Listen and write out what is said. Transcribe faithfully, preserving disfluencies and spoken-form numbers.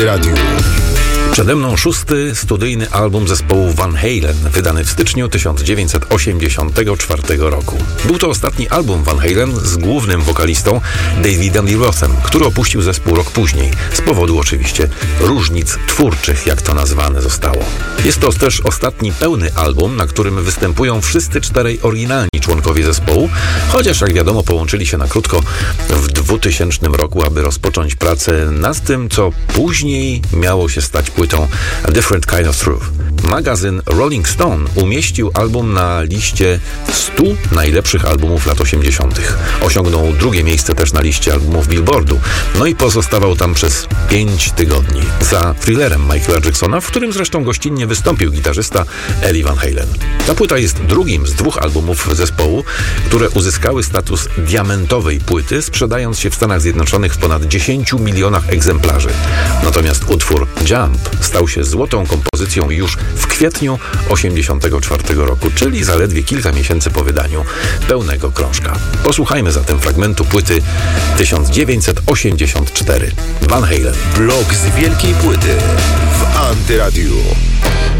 Radiu. Przede mną szósty studyjny album zespołu Van Halen, wydany w styczniu tysiąc dziewięćset osiemdziesiątego czwartego roku. Był to ostatni album Van Halen z głównym wokalistą Davidem Lee Rothem, który opuścił zespół rok później, z powodu oczywiście różnic twórczych, jak to nazwane zostało. Jest to też ostatni pełny album, na którym występują wszyscy czterej oryginalni członkowie zespołu, chociaż jak wiadomo połączyli się na krótko w dwutysięcznym roku, aby rozpocząć pracę nad tym, co później miało się stać płytą A Different Kind of Truth. Magazyn Rolling Stone umieścił album na liście stu najlepszych albumów lat osiemdziesiątych. Osiągnął drugie miejsce też na liście albumów Billboardu, no i pozostawał tam przez pięć tygodni za thrillerem Michaela Jacksona, w którym zresztą gościnnie wystąpił gitarzysta Eddie Van Halen. Ta płyta jest drugim z dwóch albumów zespołu, które uzyskały status diamentowej płyty, sprzedając się w Stanach Zjednoczonych w ponad dziesięciu milionach egzemplarzy. Natomiast utwór Jump stał się złotą kompozycją już w kwietniu osiemdziesiątego czwartego roku, czyli zaledwie kilka miesięcy po wydaniu pełnego krążka. Posłuchajmy zatem fragmentu płyty tysiąc dziewięćset osiemdziesiąt cztery. Van Halen. Blok z wielkiej płyty w Antyradiu.